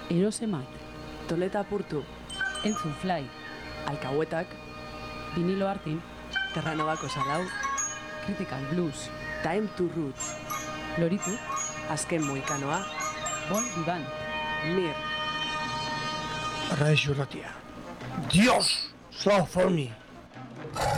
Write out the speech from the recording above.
Erosemat, Toleta Apurtu, Entzun Fly, Alcahuetak, Vinilo Artin, Terranobako Salau, Critical Blues, Time to Roots, Loritu, Azken Mohikanoa, Bon Vivant, Mir, Radio Ratia. Dios, so for me.